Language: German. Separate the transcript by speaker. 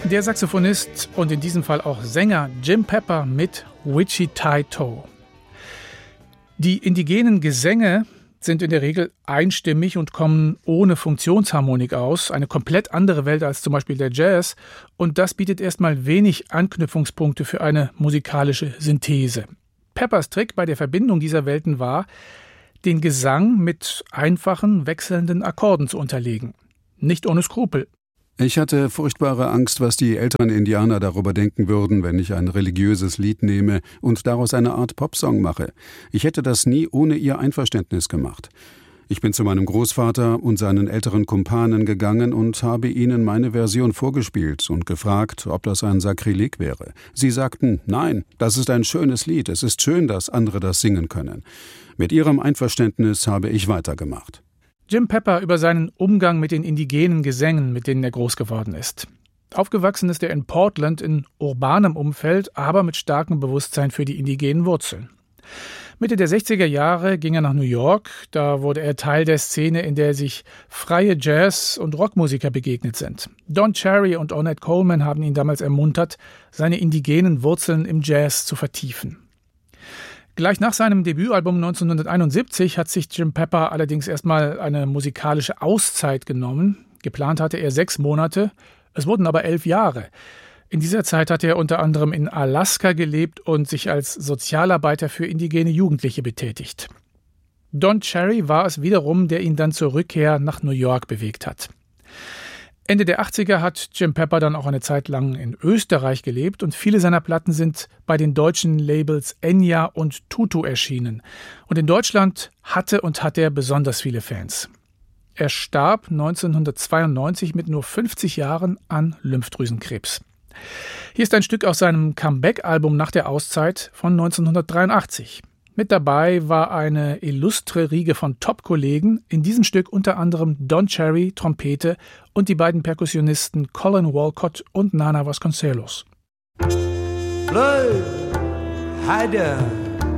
Speaker 1: Der Saxophonist und in diesem Fall auch Sänger Jim Pepper mit Wichita-Toe. Die indigenen Gesänge sind in der Regel einstimmig und kommen ohne Funktionsharmonik aus. Eine komplett andere Welt als zum Beispiel der Jazz. Und das bietet erstmal wenig Anknüpfungspunkte für eine musikalische Synthese. Peppers Trick bei der Verbindung dieser Welten war, den Gesang mit einfachen, wechselnden Akkorden zu unterlegen. Nicht ohne Skrupel.
Speaker 2: Ich hatte furchtbare Angst, was die älteren Indianer darüber denken würden, wenn ich ein religiöses Lied nehme und daraus eine Art Popsong mache. Ich hätte das nie ohne ihr Einverständnis gemacht. Ich bin zu meinem Großvater und seinen älteren Kumpanen gegangen und habe ihnen meine Version vorgespielt und gefragt, ob das ein Sakrileg wäre. Sie sagten, nein, das ist ein schönes Lied, es ist schön, dass andere das singen können. Mit ihrem Einverständnis habe ich weitergemacht.
Speaker 1: Jim Pepper über seinen Umgang mit den indigenen Gesängen, mit denen er groß geworden ist. Aufgewachsen ist er in Portland in urbanem Umfeld, aber mit starkem Bewusstsein für die indigenen Wurzeln. Mitte der 60er Jahre ging er nach New York. Da wurde er Teil der Szene, in der sich freie Jazz- und Rockmusiker begegnet sind. Don Cherry und Ornette Coleman haben ihn damals ermuntert, seine indigenen Wurzeln im Jazz zu vertiefen. Gleich nach seinem Debütalbum 1971 hat sich Jim Pepper allerdings erstmal eine musikalische Auszeit genommen. Geplant hatte er 6 Monate, es wurden aber 11 Jahre. In dieser Zeit hat er unter anderem in Alaska gelebt und sich als Sozialarbeiter für indigene Jugendliche betätigt. Don Cherry war es wiederum, der ihn dann zur Rückkehr nach New York bewegt hat. Ende der 80er hat Jim Pepper dann auch eine Zeit lang in Österreich gelebt und viele seiner Platten sind bei den deutschen Labels Enya und Tutu erschienen. Und in Deutschland hat er besonders viele Fans. Er starb 1992 mit nur 50 Jahren an Lymphdrüsenkrebs. Hier ist ein Stück aus seinem Comeback-Album nach der Auszeit von 1983. Mit dabei war eine illustre Riege von Top-Kollegen, in diesem Stück unter anderem Don Cherry, Trompete und die beiden Perkussionisten Colin Walcott und Nana Vasconcelos.
Speaker 3: Blood, Haida.